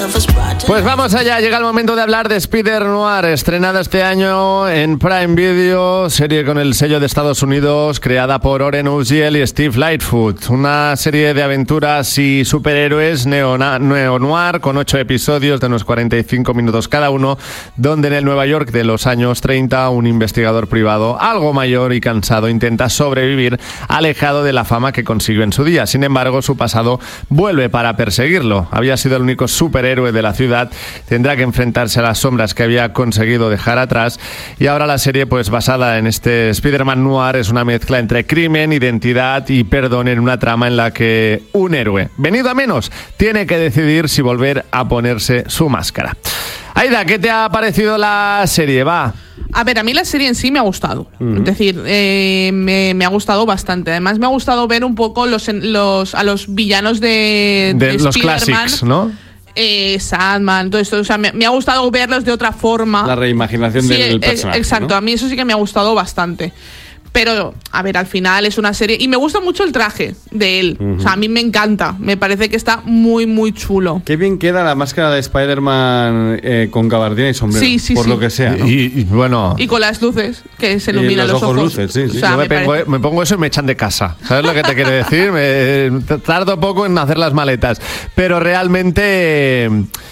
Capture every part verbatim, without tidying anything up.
Pues vamos allá, llega el momento de hablar de Spider-Noir, estrenada este año en Prime Video, serie con el sello de Estados Unidos, creada por Oren Uziel y Steve Lightfoot. Una serie de aventuras y superhéroes neo-noir con ocho episodios de unos cuarenta y cinco minutos cada uno, donde en el Nueva York de los años treinta un investigador privado algo mayor y cansado intenta sobrevivir alejado de la fama que consiguió en su día. Sin embargo, su pasado vuelve para perseguirlo. Había sido el único superhéroe de la ciudad, tendrá que enfrentarse a las sombras que había conseguido dejar atrás, y ahora la serie, pues basada en este Spider-Man Noir, es una mezcla entre crimen, identidad y perdón en una trama en la que un héroe, venido a menos, tiene que decidir si volver a ponerse su máscara. Aida, ¿qué te ha parecido la serie? Va. A ver, a mí la serie en sí me ha gustado. Uh-huh. Es decir, eh, me, me ha gustado bastante. Además, me ha gustado ver un poco los, los, a los villanos de, de, de los Spider-Man, clásicos, ¿no? Eh, Sandman, todo esto. O sea, me, me ha gustado verlos de otra forma. La reimaginación sí, del personaje. Exacto, ¿no? A mí eso sí que me ha gustado bastante. Pero, a ver, al final es una serie... Y me gusta mucho el traje de él. Uh-huh. O sea, a mí me encanta. Me parece que está muy, muy chulo. Qué bien queda la máscara de Spider-Man eh, con gabardina y sombrero. Sí, sí, por sí. lo que sea, ¿no? Y, y bueno... Y con las luces, que se iluminan los, los ojos. ojos. Luces, sí, sí. O sea, Yo me, me, pongo, me pongo eso y me echan de casa. ¿Sabes lo que te quiero decir? Me, tardo poco en hacer las maletas. Pero realmente...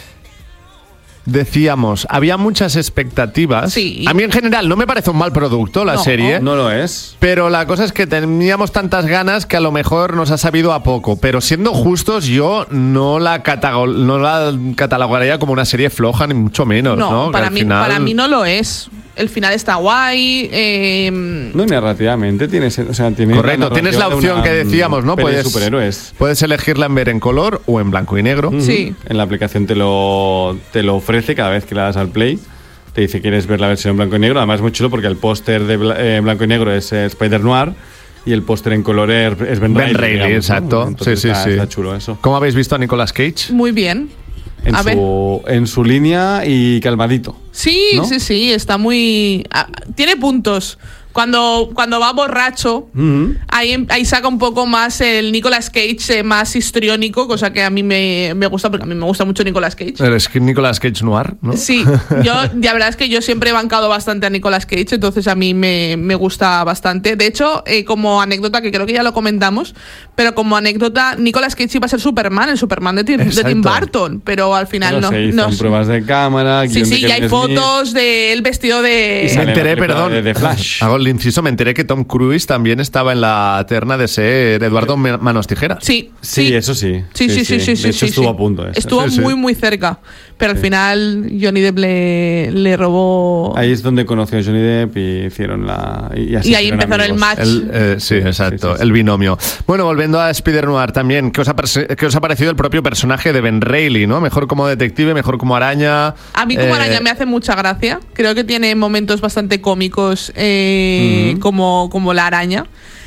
Decíamos, había muchas expectativas. Sí. A mí en general no me parece un mal producto la no, serie. No lo es. Pero la cosa es que teníamos tantas ganas que a lo mejor nos ha sabido a poco. Pero siendo justos, yo no la, catago- no la catalogaría como una serie floja, ni mucho menos. No, ¿no? Para, mí, final... para mí no lo es. El final está guay. Eh... No, narrativamente tienes, o sea, tienes correcto, tienes la opción que decíamos, ¿no? Puedes, superhéroes. puedes elegirla en ver en color o en blanco y negro. Uh-huh. Sí. En la aplicación te lo, te lo ofrece cada vez que le das al play. Te dice, ¿quieres ver la versión en blanco y negro? Además es muy chulo porque el póster de bla- eh, blanco y negro es eh, Spider-Noir y el póster en color es Ben, Ben Reilly. Reilly, digamos, exacto. ¿no? Entonces sí, sí, está, sí. está chulo eso. ¿Cómo habéis visto a Nicolas Cage? Muy bien. En a su, en su línea y calmadito. Sí, ¿no? sí, sí, está muy... Ah, tiene puntos. Cuando, cuando va borracho, Uh-huh. ahí, ahí saca un poco más el Nicolas Cage eh, más histriónico, cosa que a mí me, me gusta, porque a mí me gusta mucho Nicolas Cage. Eres Nicolas Cage Noir, ¿no? Sí, yo la verdad es que yo siempre he bancado bastante a Nicolas Cage, entonces a mí me, me gusta bastante. De hecho, eh, como anécdota, que creo que ya lo comentamos, pero como anécdota, Nicolas Cage iba a ser Superman, el Superman de, Tim, de Tim Burton, pero al final pero no. Se hizo no en pruebas de cámara. Sí, sí, y hay Smith, fotos del vestido de... Me enteré, perdón. De, de Flash. Hago el inciso, me enteré que Tom Cruise también estaba en la terna de ser Eduardo Manos Tijeras. Sí, sí, sí, eso sí. Sí, sí, sí, sí. De sí, hecho, sí, estuvo sí. a punto. Eso. Estuvo Sí, sí. muy, muy cerca. Pero al Sí. final Johnny Depp le, le robó... Ahí es donde conoció a Johnny Depp y hicieron la... Y, así Y ahí hicieron empezaron el amigos. match. El, eh, sí, exacto, sí, sí. el binomio. Bueno, volviendo a Spider-Noir también, ¿qué os, ha perse- ¿qué os ha parecido el propio personaje de Ben Reilly, ¿no? Mejor como detective, mejor como araña. A mí como eh, araña me hace mucha gracia. Creo que tiene momentos bastante cómicos eh, Ujú. como, como la araña.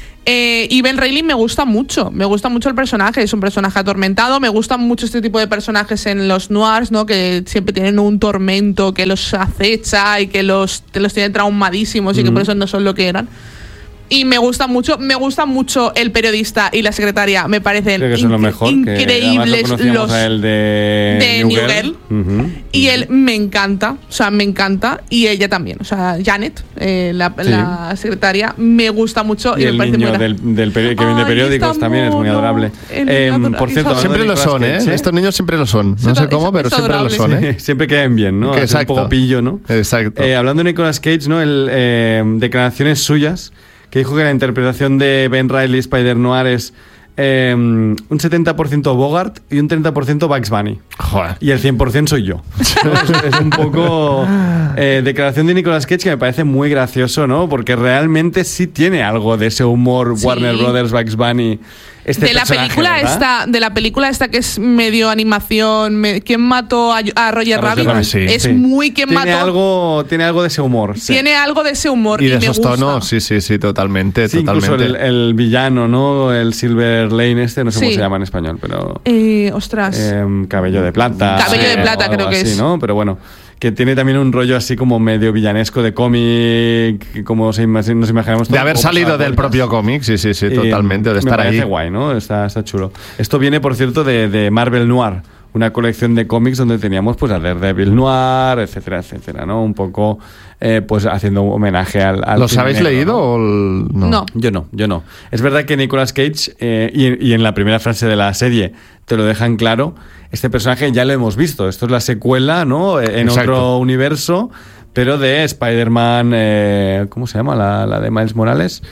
Eh, y Ben Reilly me gusta mucho, me gusta mucho el personaje, es un personaje atormentado, me gustan mucho este tipo de personajes en los noirs, ¿no? Que siempre tienen un tormento que los acecha y que los, que los tiene traumadísimos y que por eso no son lo que eran. Y me gusta mucho, me gusta mucho el periodista y la secretaria, me parecen Creo que son lo inc- mejor. increíbles que además lo los a él de, de New Girl. Uh-huh. y él me encanta, o sea, me encanta. Y ella también, o sea, Janet, eh, la, Sí. la secretaria, me gusta mucho. Y, Y, el me parece niño muy del, del peri- que vende Ay, periódicos está también es muy mono. adorable. El Eh, niño por cierto, adorable. Siempre lo son, ¿eh? Estos niños siempre lo son. No Es- sé cómo, es- pero es siempre lo adorable. son, ¿eh? Sí, siempre quedan bien, ¿no? Que Es un exacto. poco pillo, ¿no? Exacto. Eh, hablando de Nicolas Cage, ¿no? El, eh, declaraciones suyas, que dijo que la interpretación de Ben Reilly Spider-Noir es eh, un setenta por ciento Bogart y un treinta por ciento Bugs Bunny. Joder. Y el cien por ciento soy yo. ¿No? es, es un poco eh, declaración de Nicolas Cage que me parece muy gracioso, ¿no? Porque realmente sí tiene algo de ese humor Sí. Warner Brothers, Bugs Bunny. Este de la personaje, película ¿verdad? esta, de la película esta que es medio animación, me- ¿quién mató a, a Roger A Roger Rabbit? Rabbit, sí. Es Sí. muy ¿quién tiene mató? algo Tiene algo de ese humor. sí. Tiene algo de ese humor Y y, de me esos gusta. tonos, sí, sí, sí, totalmente, Sí, incluso totalmente. el, el villano, ¿no? El Silver Lane este, no sé Sí. cómo se llama en español, pero... Eh, ostras. em, cabello de plata. Cabello de o plata, algo creo que así, es. ¿no? Pero bueno, que tiene también un rollo así como medio villanesco de cómic, como se imag- nos imaginamos De todo, haber como salido pasaba del podcast. propio cómic, sí, sí, sí, Y totalmente, de me estar parece ahí. guay, ¿no? Está, está chulo. Esto viene, por cierto, de, de Marvel Noir, una colección de cómics donde teníamos pues a Daredevil Noir, etcétera, etcétera, ¿no? Un poco eh, pues haciendo un homenaje al, al ¿Los habéis negro, leído ¿no? o el- no? No. Yo no, yo no. Es verdad que Nicolas Cage, eh, y, y en la primera frase de la serie te lo dejan claro, este personaje ya lo hemos visto. Esto es la secuela, ¿no? En Exacto. otro universo, pero de Spider-Man, eh, ¿cómo se llama? La, la de Miles Morales.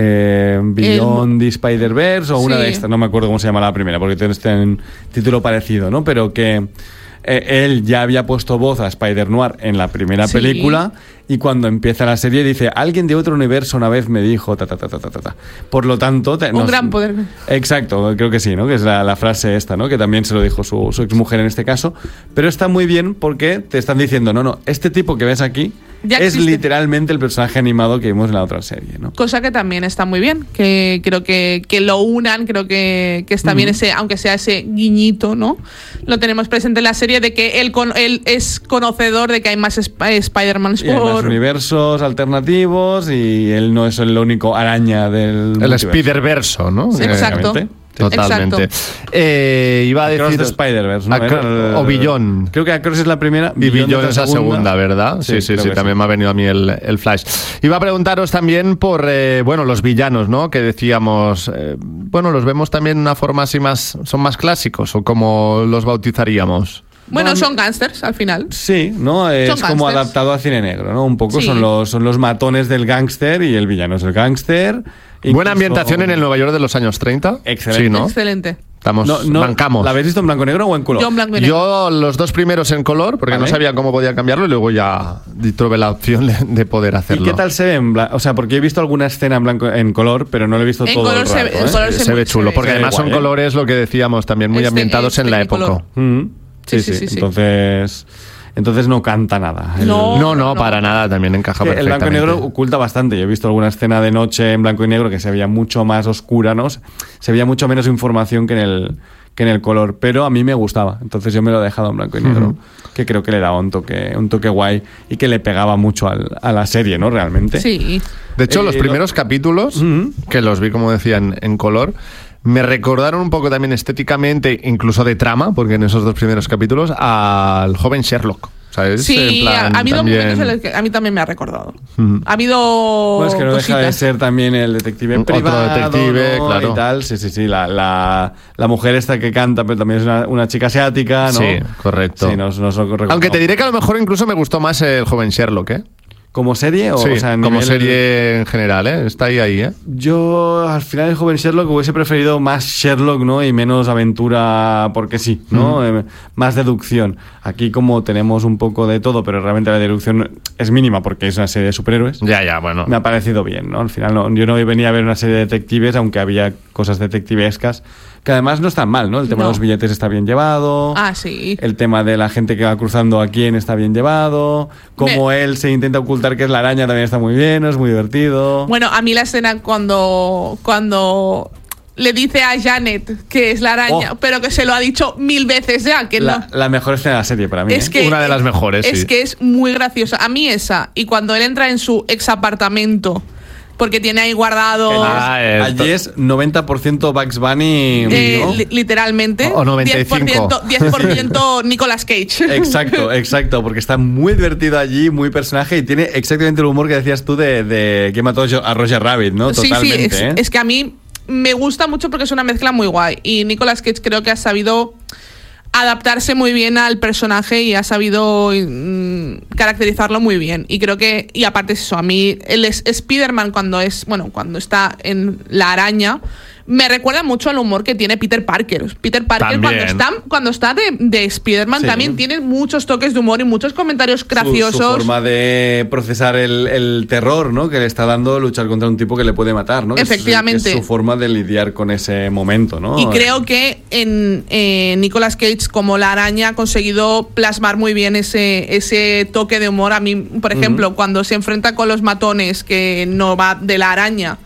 Eh, Beyond the Spider-Verse o una Sí. de estas, no me acuerdo cómo se llama la primera, porque tiene un título parecido, ¿no? Pero que eh, él ya había puesto voz a Spider-Noir en la primera Sí. película y cuando empieza la serie dice, alguien de otro universo una vez me dijo, ta, ta, ta, ta, ta, ta, ta. Por lo tanto... te- Un nos- gran poder. Exacto, creo que sí, ¿no? Que es la, la frase esta, ¿no? Que también se lo dijo su, su exmujer en este caso. Pero está muy bien porque te están diciendo, no, no, este tipo que ves aquí Ya es existe. literalmente el personaje animado que vimos en la otra serie, ¿no? Cosa que también está muy bien, que creo que, que lo unan, creo que, que está bien ese, aunque sea ese guiñito, ¿no? Lo tenemos presente en la serie de que él, con, él es conocedor de que hay más Sp- Spider-Mans Y hay más por... universos alternativos y él no es el único araña del El multiverso. Spider-Verso, ¿no? Sí, Eh, exacto. Exactamente. Totalmente. Exacto. Eh, iba a Across decir... the Spider-Verse, ¿no? Acro- Era el- o Beyond. Creo que Across es la primera. Y Beyond es la segunda, ¿verdad? Sí, Sí, sí, sí, creo que también sí. me ha venido a mí el, el flash. Iba a preguntaros también por, eh, bueno, los villanos, ¿no? Que decíamos, eh, bueno, los vemos también de una forma así más, son más clásicos, o como los bautizaríamos. Bueno, Bueno, son gángsters al final. Sí, ¿no? Es Son como gángsters. adaptado a cine negro, ¿no? Un poco Sí. son los son los matones del gángster y el villano es el gángster. Buena Incluso- ambientación en el Nueva York de los años treinta. Excelente. Sí, ¿no? Excelente. Estamos, No, no, bancamos. ¿La habéis visto en blanco y negro o en color? Yo en blanco y negro. Yo los dos primeros en color, porque Vale. no sabía cómo podía cambiarlo, y luego ya tuve la opción de, de poder ¿Y hacerlo. qué tal se ve en blanco? O sea, porque he visto alguna escena en blanco en color, pero no lo he visto En todo color el se rato, ve- en ¿eh? color se, se ve ve- chulo, se porque ve además guay, son ¿eh? colores, lo que decíamos, también muy Este ambientados es en la Technicolor. época. Mm. Sí, Sí, sí, sí, sí, sí. Entonces, entonces no canta nada. El- No. No, no, no. para nada, también encaja que el blanco y perfectamente. negro oculta bastante. Yo he visto alguna escena de noche en blanco y negro que se veía mucho más oscura, ¿no? Se veía mucho menos información que en el que en el color, pero a mí me gustaba. Entonces yo me lo he dejado en blanco y negro, que creo que le daba un toque un toque guay y que le pegaba mucho al- a la serie, ¿no? Realmente. Sí. De hecho, Eh, los lo- primeros capítulos, Ujú. que los vi, como decía, en, en color, me recordaron un poco también estéticamente, incluso de trama, porque en esos dos primeros capítulos, al joven Sherlock. ¿Sabes? Sí, En plan, ha, ha habido también- momentos en los que a mí también me ha recordado. Ujú. Ha habido Pues que no deja de cositas. ser también el detective Otro privado, detective, ¿no? claro. Y tal. Sí, sí, sí. La, la, la mujer esta que canta, pero también es una, una chica asiática, ¿no? Sí, correcto. Sí, nos, nos lo recordamos. Aunque te diré que a lo mejor incluso me gustó más el joven Sherlock, ¿eh? ¿Como serie o, Sí, o sea, a como nivel- serie en general, ¿eh? Está ahí, ahí, ¿eh? Yo, al final, el joven Sherlock hubiese preferido más Sherlock, ¿no? Y menos aventura porque sí, ¿no? Eh, más deducción. Aquí, como tenemos un poco de todo, pero realmente la deducción es mínima porque es una serie de superhéroes, Ya, ya, bueno. me ha parecido bien, ¿no? Al final, no, yo no venía a ver una serie de detectives, aunque había cosas detectivescas, que además no están mal, ¿no? El tema No. de los billetes está bien llevado. Ah, sí. El tema de la gente que va cruzando a quién está bien llevado. Cómo Me- él se intenta ocultar que es la araña también está muy bien, es muy divertido. Bueno, a mí la escena cuando cuando le dice a Janet que es la araña, Oh. pero que se lo ha dicho mil veces ya, que la, no. la mejor escena de la serie para mí. Es ¿eh? que Una de las mejores, Es sí. que es muy graciosa. A mí esa. Y cuando él entra en su ex apartamento, porque tiene ahí guardado. Ah, esto- Allí es noventa por ciento Bugs Bunny. eh, ¿no? li- literalmente. O noventa y cinco. diez por ciento, diez por ciento Nicolas Cage. Exacto, exacto, porque está muy divertido allí, muy personaje y tiene exactamente el humor que decías tú de, de que mató a Roger Rabbit, ¿no? Sí, sí, Totalmente. es, ¿eh? es que a mí me gusta mucho porque es una mezcla muy guay. Y Nicolas Cage creo que ha sabido adaptarse muy bien al personaje y ha sabido mm, caracterizarlo muy bien. Y creo que, y aparte es eso, a mí el es- Spider-Man cuando es, bueno, cuando está en la araña, me recuerda mucho al humor que tiene Peter Parker. Peter Parker También. cuando está, cuando está de, de Spider-Man Sí. también tiene muchos toques de humor y muchos comentarios Su- graciosos. Su, forma de procesar el, el terror, ¿no? Que le está dando luchar contra un tipo que le puede matar, ¿no? Que es- Efectivamente. Es, su forma de lidiar con ese momento, ¿no? Y creo que en eh, Nicolas Cage, como la araña, ha conseguido plasmar muy bien ese, ese toque de humor. A mí, por ejemplo, cuando se enfrenta con los matones, que no va de la araña,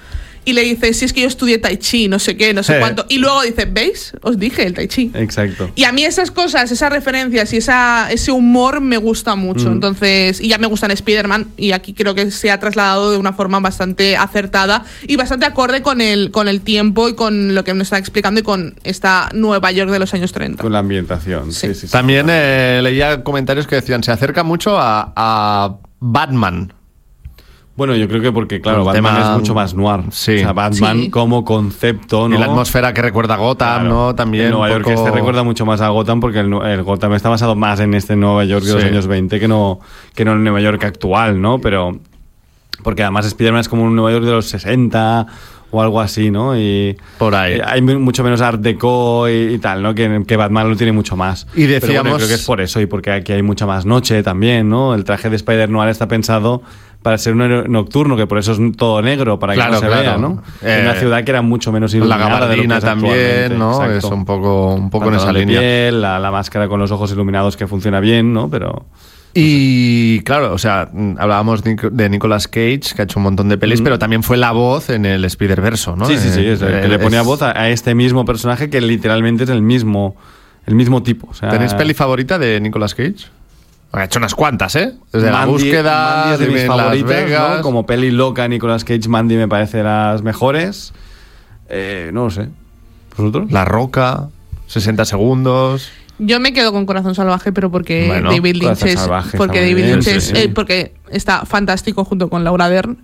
y le dice, si es que yo estudié Tai Chi, no sé qué, no sé Sí. cuánto. Y luego dice, ¿veis? Os dije el Tai Chi. Exacto. Y a mí esas cosas, esas referencias y esa, ese humor me gusta mucho. Mm. Entonces, y ya me gusta en Spider-Man, y aquí creo que se ha trasladado de una forma bastante acertada y bastante acorde con el, con el tiempo y con lo que nos está explicando y con esta Nueva York de los años treinta. Con la ambientación. Sí, Sí. sí, sí. También eh, leía comentarios que decían, se acerca mucho a, a Batman. Bueno, yo creo que porque, claro, El Batman tema- es mucho más noir. Sí. O sea, Batman Sí. como concepto, ¿no? Y la atmósfera que recuerda a Gotham, Claro. ¿no? También. El Nueva un York poco- este recuerda mucho más a Gotham porque el, el Gotham está basado más en este Nueva York de los Sí. años veinte que no, que no en el Nueva York actual, ¿no? Pero... Porque además Spider-Man es como un Nueva York de los sesenta o algo así, ¿no? Y Por ahí. y hay mu- mucho menos art deco y, y tal, ¿no? Que, que Batman lo tiene mucho más. Y Pero bueno, decíamos- creo que es por eso y porque aquí hay mucha más noche también, ¿no? El traje de Spider-Noir está pensado para ser un héroe nocturno, que por eso es todo negro, para que Claro, no se claro. vea, ¿no? Eh, en una ciudad que era mucho menos La iluminada de lo que gabardina es también, actualmente. ¿no? Exacto. Es un poco, un poco en esa Pantalón de línea. piel, la, la máscara con los ojos iluminados que funciona bien, ¿no? Pero... Y claro, o sea, mm, hablábamos de, Nic- de Nicolas Cage, que ha hecho un montón de pelis, Mm. pero también fue la voz en el Spider-Verso, ¿no? Sí, sí, sí, Eh, es el que eh, le ponía es- voz a, a este mismo personaje que literalmente es el mismo, el mismo tipo. O sea, ¿Tenéis peli favorita de Nicolas Cage? Ha hecho unas cuantas, ¿eh? Desde La Mandy- Búsqueda, Mandy es de mis en Las favoritas, Vegas. ¿no? Como peli loca, Nicolas Cage, Mandy me parece de las mejores. Eh, no lo sé. ¿Vosotros? La Roca, sesenta segundos. Yo me quedo con Corazón Salvaje, pero porque Bueno, David Lynch Corazón es, Salvaje porque está muy David bien, Lynch sí, es, sí. eh, porque está fantástico junto con Laura Dern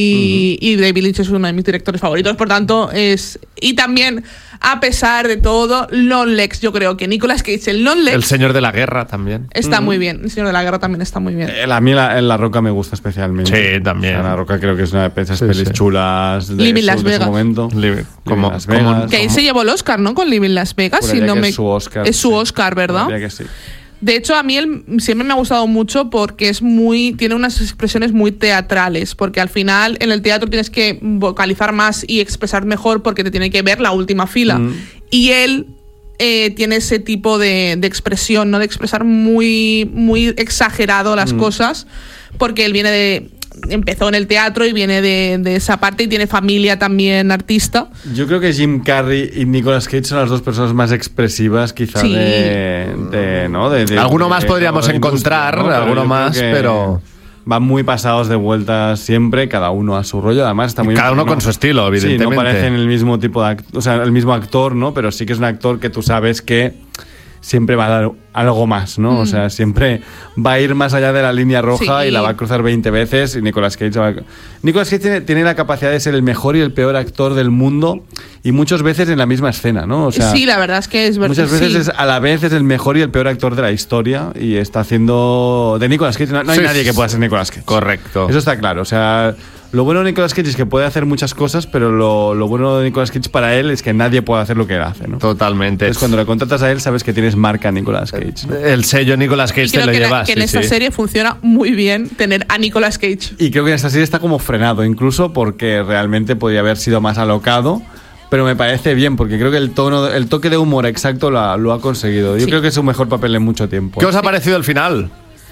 y, y David Lynch es uno de mis directores favoritos, por tanto es y también a pesar de todo Lon Lex, yo creo que Nicolas Cage el Lon Lex El Señor de la Guerra también. está muy bien, El Señor de la Guerra también está muy bien. Eh, a mí la, la Roca me gusta especialmente. Sí, también. O sea, la Roca creo que es una de esas Sí, pelis sí. chulas de, Living su, Las de ese Vegas. momento. Libre- como- Las como- Vegas. Que ahí se llevó el Oscar, ¿no? Con Living Las Vegas, si Juraría no que me es su Oscar. es su sí. Oscar, ¿verdad? Juraría que sí. De hecho, a mí él siempre me ha gustado mucho porque es muy tiene unas expresiones muy teatrales, porque al final en el teatro tienes que vocalizar más y expresar mejor porque te tiene que ver la última fila. Mm. Y él eh, tiene ese tipo de, de expresión, ¿no? De expresar muy, muy exagerado las Mm. cosas, porque él viene de... empezó en el teatro y viene de, de esa parte y tiene familia también artista. Yo creo que Jim Carrey y Nicolas Cage son las dos personas más expresivas, quizá, Sí. de, de, ¿no? de, de- Alguno de- más de- podríamos de industria, encontrar, ¿no? Pero alguno yo creo más, que pero- van muy pasados de vueltas siempre, cada uno a su rollo. Además está muy Cada bien, uno con su estilo, evidentemente. Sí, no parecen el mismo tipo de act- o sea, el mismo actor, ¿no? Pero sí que es un actor que tú sabes que siempre va a dar algo más, ¿no? O sea, siempre va a ir más allá de la línea roja Sí. y la va a cruzar veinte veces y Nicolas Cage va a... Nicolas Cage tiene, tiene la capacidad de ser el mejor y el peor actor del mundo y muchas veces en la misma escena, ¿no? O sea, sí, la verdad es que es verdad. muchas veces sí. es, a la vez es el mejor y el peor actor de la historia y está haciendo de Nicolas Cage. No, no hay Sí. nadie que pueda ser Nicolas Cage. Correcto. Eso está claro. O sea, lo bueno de Nicolas Cage es que puede hacer muchas cosas, pero lo, lo bueno de Nicolas Cage para él es que nadie puede hacer lo que él hace, ¿no? Totalmente. Entonces, cuando le contratas a él, sabes que tienes marca Nicolas Cage, ¿no? El sello Nicolas Cage Y te creo lo que, la- llevas. que en sí, esta sí. serie funciona muy bien tener a Nicolas Cage. Y creo que en esta serie está como frenado, incluso porque realmente podría haber sido más alocado. Pero me parece bien, porque creo que el tono, el toque de humor exacto lo ha, lo ha conseguido. Yo Sí. creo que es su mejor papel en mucho tiempo. ¿Qué os ha parecido el final?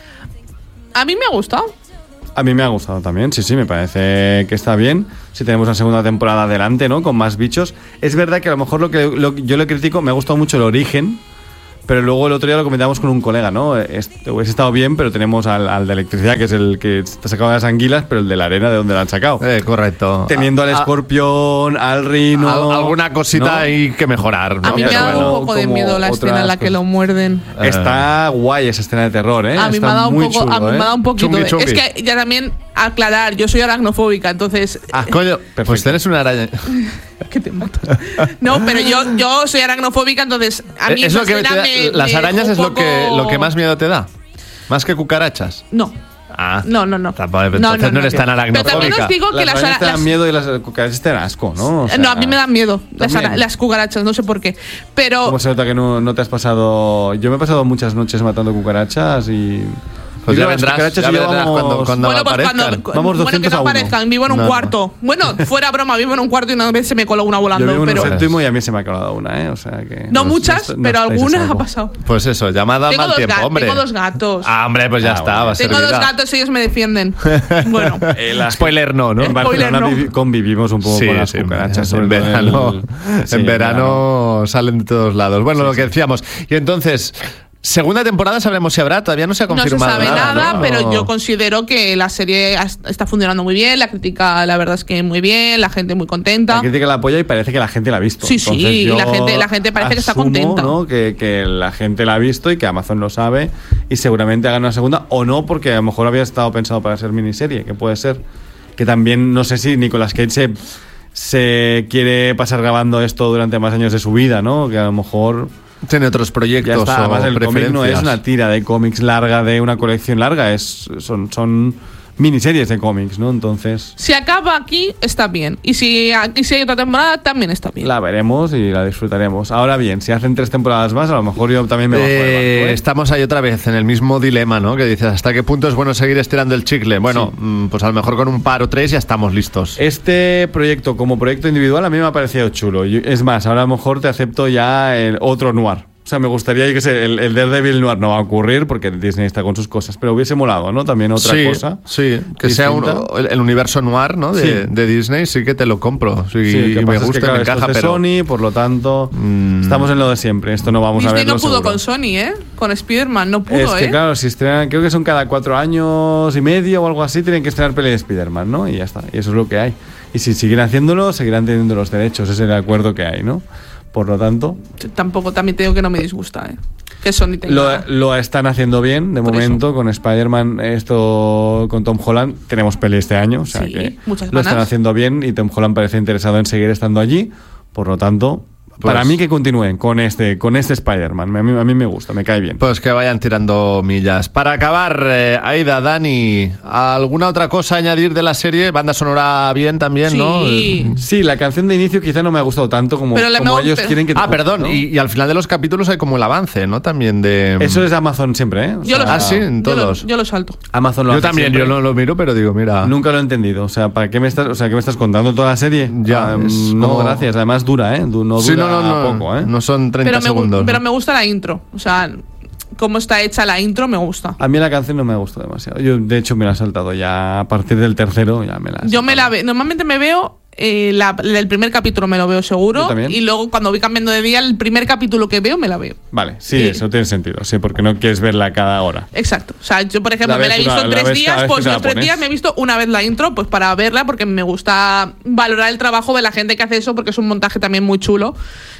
A mí me ha gustado. A mí me ha gustado también, sí, sí, me parece que está bien. Si tenemos una segunda temporada adelante, ¿no? Con más bichos. Es verdad que a lo mejor lo que lo- yo le critico, me ha gustado mucho el origen, pero luego el otro día lo comentamos con un colega, ¿no? Este, hubiese estado bien, pero tenemos al, al de electricidad, que es el que está sacado de las anguilas, pero el de la arena, ¿de dónde la han sacado? Eh, correcto. Teniendo al A- a- escorpión, al rino... al- alguna cosita ¿no? hay que mejorar, ¿no? A mí me pero ha dado bueno, un poco de como miedo la escena en la otras que lo muerden. Está guay esa escena de terror, ¿eh? A mí Está me ha dado un muy poco, chulo, a mí me ¿eh? ha dado un poquito Chungui, de- chungui. Es que ya también aclarar, yo soy aracnofóbica, entonces Ah, Coño, perfecto. pues tienes una araña. que te mato. No, pero yo, yo soy aracnofóbica, entonces a mí Es esa lo que escena te da- me- las me arañas dejó es un lo que, poco- lo que más miedo te da. Más que cucarachas. No. Ah. No, no, no. Tampoco- entonces no eres tan Pero también aracnofóbica. os digo que Las las, arañas te ara- dan las- miedo y las cucarachas te dan asco, ¿no? O sea, no, a mí me dan miedo las, también. ara- las cucarachas, no sé por qué. Pero ¿Cómo se nota que no, no te has pasado? Yo me he pasado muchas noches matando cucarachas y Pues ya Digo, las vendrás, cucarachas ya y yo vendrás vamos- cuando, cuando Bueno, pues aparezcan. cuando, Vamos bueno, que doscientos no a uno. aparezcan, vivo en un No, cuarto. Bueno, fuera broma, vivo en un cuarto y una vez se me coló una Yo volando, vivo en pero un séptimo y a mí se me ha colado una, ¿eh? O sea que... no os- muchas, no- no pero estáis a algunas salvo. ha pasado. Pues eso, llamada Tengo mal dos, tiempo, ga- hombre. tengo dos gatos. Ah, hombre, pues ya Ah, está, bueno. va a Tengo servir. dos gatos y ellos me defienden. Bueno, Eh, la- Spoiler no, ¿no? En Barcelona Spoiler no. vivi- convivimos un poco Sí, con las sí, cucarachas. en sobre todo verano, el- sí, en verano salen de todos lados. Bueno, Sí, lo que sí. decíamos. Y entonces, segunda temporada sabremos si habrá, todavía no se ha no se confirmado sabe nada, ¿no? pero yo considero que la serie has- está funcionando muy bien, la crítica la verdad es que muy bien, la gente muy contenta. La crítica la apoya y parece que la gente la ha visto. Sí, sí, Entonces, y yo la gente- la gente parece que está asumo, contenta. ¿no? Que, que la gente la ha visto y que Amazon lo sabe y seguramente hagan una segunda o no, porque a lo mejor había estado pensado para ser miniserie, que puede ser. Que también, no sé si Nicolas Cage se, se quiere pasar grabando esto durante más años de su vida, ¿no? Que a lo mejor... Tiene otros Ya proyectos está, o además el cómic preferencias. no es una tira de cómics larga, de una colección larga, es, son, son miniseries de cómics, ¿no? Entonces Si acaba aquí, está bien. Y si, y si hay otra temporada, también está bien. la veremos y la disfrutaremos. Ahora bien, si hacen tres temporadas más, a lo mejor yo también me bajo del Eh, barco, ¿eh? estamos ahí otra vez en el mismo dilema, ¿no? Que dices, ¿hasta qué punto es bueno seguir estirando el chicle? Bueno, mm, pues a lo mejor con un par o tres ya estamos listos. Este proyecto, como proyecto individual, a mí me ha parecido chulo. Y es más, ahora a lo mejor te acepto ya el otro noir. O sea, me gustaría, yo que sé, el, el Daredevil noir no va a ocurrir porque Disney está con sus cosas, pero hubiese molado, ¿no? También otra sí, cosa. sí, que sea un- distinta. el, el universo noir, ¿no? De, Sí. de Disney, sí que te lo compro. Sí, Sí, y que me pasa es gusta, que, claro, me esto encaja, es de pero Sony, por lo tanto, Mm. estamos en lo de siempre. Esto no vamos a Disney verlo no pudo seguro. con Sony, ¿eh? Con Spider-Man, no pudo, Es que ¿eh? claro, si estrenan, creo que son cada cuatro años y medio o algo así, tienen que estrenar peli de Spider-Man, ¿no? Y ya está, y eso es lo que hay. Y si siguen haciéndolo, seguirán teniendo los derechos, ese es el acuerdo que hay, ¿no? Por lo tanto, Tampoco, también te digo que no me disgusta, ¿eh? Que Sony tenga... lo, lo están haciendo bien, de Por momento, con Spider-Man, esto con Tom Holland, tenemos peli este año, o sea Sí, que muchas lo están ganas. haciendo bien y Tom Holland parece interesado en seguir estando allí, por lo tanto... Pues- para mí que continúen con este, con este Spider-Man, a mí, a mí me gusta, me cae bien. pues que vayan tirando millas. Para acabar, eh, Aida, Dani, ¿alguna otra cosa a añadir de la serie? Banda sonora bien también, ¿no? Sí. Sí, la canción de inicio quizá no me ha gustado tanto como, Pero le como me- ellos pero- quieren que te Ah, guste, perdón, ¿no? y, y al final de los capítulos hay como el avance, ¿no? También de... Eso es Amazon siempre, ¿eh? O Yo lo Ah, sí, salto. en Yo lo- todos. Yo lo salto. Amazon lo Yo hace también, siempre. yo no lo miro, pero digo, mira... Nunca lo he entendido. O sea, ¿para qué me estás, o sea, ¿qué me estás contando toda la serie? Ya, Ah, es no, como- gracias. Además dura, ¿eh? Du- No dura Sí, no, no, no, poco, ¿eh? no son treinta Pero me, gu- segundos. pero ¿no? me gusta la intro. O sea, cómo está hecha la intro me gusta. A mí la canción no me gustó demasiado. Yo, de hecho, me la he saltado ya a partir del tercero. Ya me la he Yo me la saltado. veo. Normalmente me veo. Eh, la, el primer capítulo me lo veo seguro. Yo también. Y luego, cuando voy cambiando de día, el primer capítulo que veo me la veo. Vale, sí, Sí. eso tiene sentido. Sí, porque no quieres verla cada hora. Exacto. O sea, yo, por ejemplo, La me la he ves visto una- en la tres ves cada días, vez que pues te la los tres pones. días me he visto una vez la intro, pues para verla, porque me gusta valorar el trabajo de la gente que hace eso, porque es un montaje también muy chulo.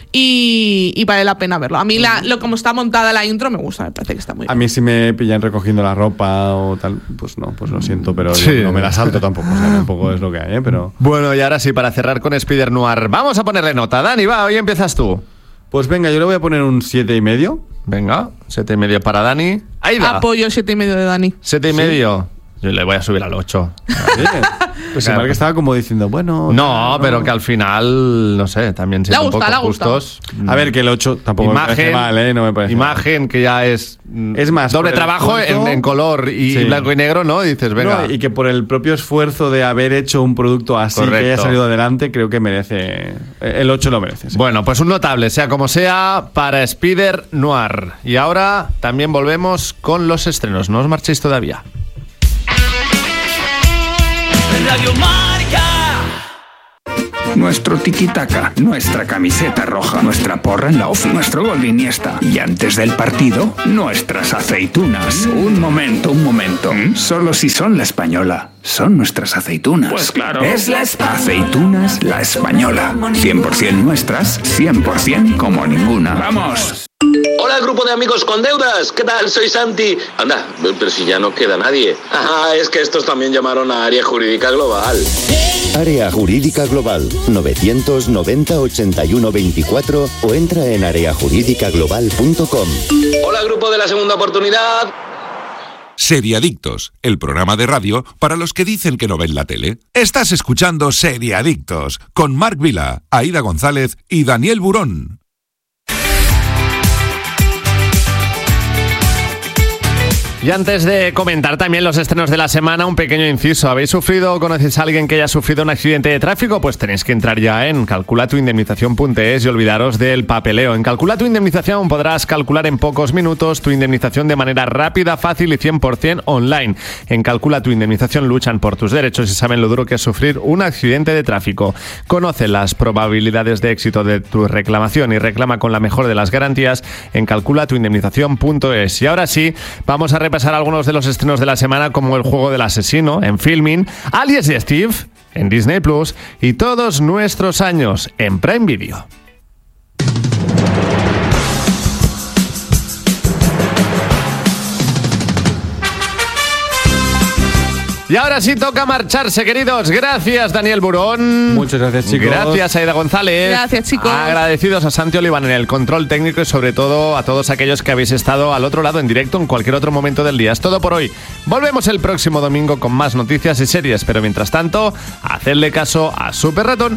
Y, y vale la pena verlo. A mí, la, lo como está montada la intro, me gusta, me parece que está muy A bien. mí si me pillan recogiendo la ropa o tal, pues no, pues lo siento, pero Sí. yo no me la salto tampoco. O sea, tampoco es lo que hay, ¿eh? Pero... Bueno, y ahora sí, para cerrar con Spider Noir, vamos a ponerle nota. Dani, va, hoy empiezas tú. Pues venga, yo le voy a poner un siete y medio. Venga, siete y medio para Dani. Aida, Apoyo el siete y medio de Dani. siete y medio. Yo le voy a subir al ocho. Oye, pues igual que estaba como diciendo, bueno... No, tal, pero que al final, no sé, también Le ha siendo un poco gustado, le ha gustado. justos. A ver, que el ocho tampoco me parece Imagen, mal, ¿eh? No me parece mal. imagen que ya es, mm, Es más, doble por el trabajo en, esfuerzo- en color y Sí. blanco y negro, ¿no? Dices, venga. No, y que por el propio esfuerzo de haber hecho un producto así Correcto. que haya salido adelante, creo que merece... El ocho lo merece, sí. Bueno, pues un notable, sea como sea, para Spider Noir. Y ahora también volvemos con los estrenos. No os marchéis todavía. Radio Marca. Nuestro tiki-taka, nuestra camiseta roja, nuestra porra en la ofi, nuestro gol de Iniesta. Y antes del partido, nuestras aceitunas. Un momento, un momento. Solo si son la española. Son nuestras aceitunas. Pues claro. Es la Espa- Aceitunas La Española. cien por ciento nuestras, cien por ciento como ninguna. ¡Vamos! Hola, grupo de amigos con deudas. ¿Qué tal? Soy Santi. Anda, pero si ya no queda nadie. Ah, es que estos también llamaron a Área Jurídica Global. Área Jurídica Global, novecientos noventa ochenta y uno veinticuatro o entra en área jurídica global punto com. Hola, grupo de la segunda oportunidad. Seriadictos, el programa de radio para los que dicen que no ven la tele. Estás escuchando Seriadictos con Marc Vila, Aida González y Daniel Burón. Y antes de comentar también los estrenos de la semana, un pequeño inciso. ¿Habéis sufrido o conocéis a alguien que haya sufrido un accidente de tráfico? Pues tenéis que entrar ya en calcula tu indemnización punto es y olvidaros del papeleo. En Calcula tu Indemnización podrás calcular en pocos minutos tu indemnización de manera rápida, fácil y cien por ciento online. En Calcula tu Indemnización luchan por tus derechos y saben lo duro que es sufrir un accidente de tráfico. Conoce las probabilidades de éxito de tu reclamación y reclama con la mejor de las garantías en calcula tu indemnización punto es. Y ahora sí, vamos a repasar algunos de los estrenos de la semana, como El juego del asesino en Filmin, Alias y Steve en Disney Plus y Todos nuestros años en Prime Video. Y ahora sí toca marcharse, queridos. Gracias, Daniel Burón. Muchas gracias, chicos. Gracias, Aida González. Gracias, chicos. Agradecidos a Santi Oliván en el control técnico y sobre todo a todos aquellos que habéis estado al otro lado en directo en cualquier otro momento del día. Es todo por hoy. Volvemos el próximo domingo con más noticias y series, pero mientras tanto, hacedle caso a Super Ratón.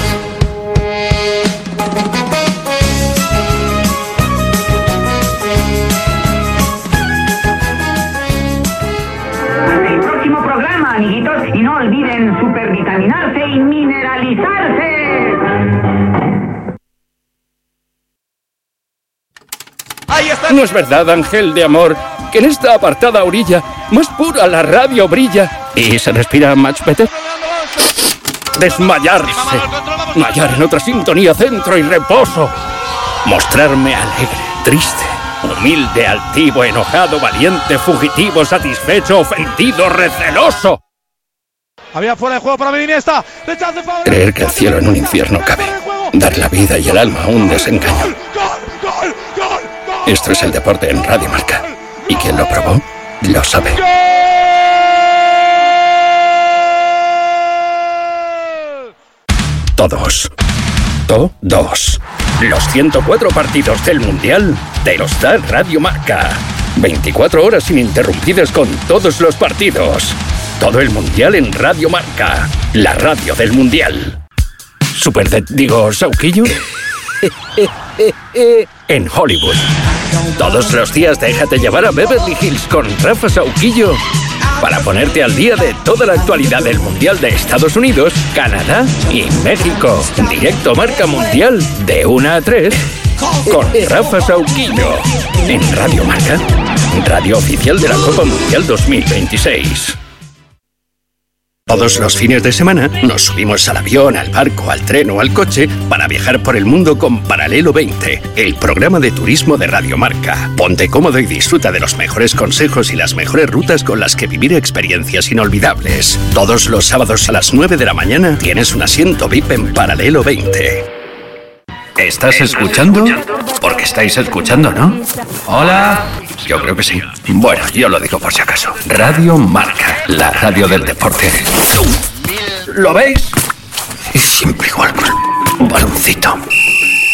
Amiguitos, y no olviden supervitaminarse y mineralizarse. ¿No es verdad, ángel de amor, que en esta apartada orilla más pura la radio brilla y se respira much better? Desmayarse, hallar en otra sintonía centro y reposo, mostrarme alegre, triste, humilde, altivo, enojado, valiente, fugitivo, satisfecho, ofendido, receloso. Había fuera de juego para Iniesta. Creer que el cielo en un infierno cabe. Dar la vida y el alma a un desengaño. Esto es el deporte en Radio Marca. Y quien lo probó, lo sabe. Todos. Todos. Los ciento cuatro partidos del Mundial te los da Radio Marca. veinticuatro horas ininterrumpidas con todos los partidos. Todo el Mundial en Radio Marca, la radio del Mundial. Super de, digo, Sauquillo. En Hollywood. Todos los días déjate llevar a Beverly Hills con Rafa Sauquillo para ponerte al día de toda la actualidad del Mundial de Estados Unidos, Canadá y México. Directo Marca Mundial de una a tres con Rafa Sauquillo. En Radio Marca, radio oficial de la Copa Mundial dos mil veintiséis. Todos los fines de semana nos subimos al avión, al barco, al tren o al coche para viajar por el mundo con Paralelo veinte, el programa de turismo de Radio Marca. Ponte cómodo y disfruta de los mejores consejos y las mejores rutas con las que vivir experiencias inolvidables. Todos los sábados a las nueve de la mañana tienes un asiento V I P en Paralelo veinte. ¿Estás escuchando? Porque estáis escuchando, ¿no? Hola. Yo creo que sí. Bueno, yo lo digo por si acaso. Radio Marca, la radio del deporte. ¿Lo veis? Y siempre igual con el baloncito.